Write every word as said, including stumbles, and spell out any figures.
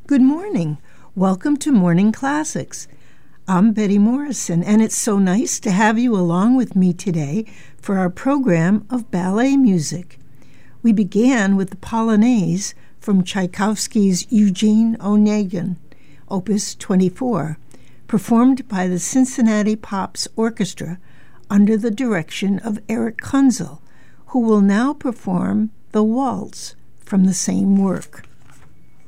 Good morning. Welcome to Morning Classics. I'm Betty Morrison, and it's so nice to have you along with me today for our program of ballet music. We began with the Polonaise from Tchaikovsky's Eugene Onegin, Opus twenty-four, performed by the Cincinnati Pops Orchestra under the direction of Eric Kunzel, who will now perform the Waltz from the same work.